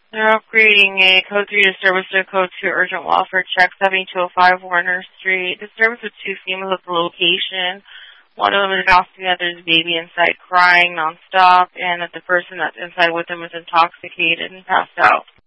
They're upgrading a Code 3 disturbance to a Code 2 urgent welfare check, 7205 Warner Street. Disturbance with 2 females at the location. One of them is announcing that there's a baby inside crying nonstop and that the person that's inside with them is intoxicated and passed out.